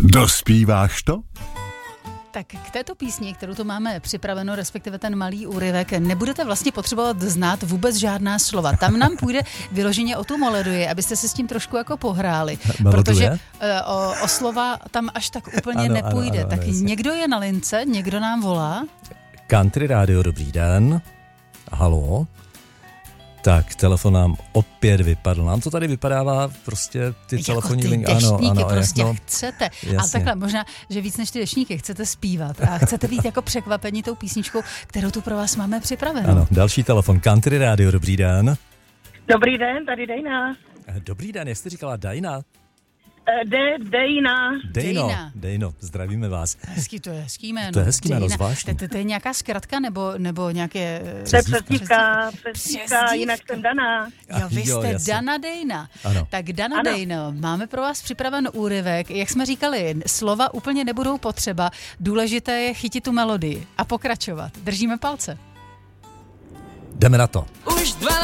Dospíváš to? Tak k této písni, kterou tu máme připraveno, respektive ten malý úryvek, nebudete vlastně potřebovat znát vůbec žádná slova. Tam nám půjde vyloženě o tu melodii, abyste se s tím trošku jako pohráli. Protože o slova tam až tak úplně nepůjde. Tak někdo je na lince, někdo nám volá. Country Radio, dobrý den. Haló. Tak, telefon nám opět vypadl. Nám to tady vypadává prostě ty telefonní linky. Jako ty deštníky prostě chcete. Jasně. A takhle možná, že víc než ty deštníky chcete zpívat a chcete být jako překvapení tou písničkou, kterou tu pro vás máme připravenou. Ano, další telefon. Country Radio, dobrý den. Dobrý den, tady Dejna. Dobrý den, jak jste říkala, Dajna? Dejno, zdravíme vás. Hezký, to je hezký jméno. To je hezký jméno, zvláštní. To je nějaká zkratka nebo nějaké... To je přezdívka, jinak jsem Dana. Jo, vy jste Dana Dejna. Ano. Tak Dana Dejno, máme pro vás připraven úryvek. Jak jsme říkali, slova úplně nebudou potřeba. Důležité je chytit tu melodii a pokračovat. Držíme palce. Jdeme na to. Už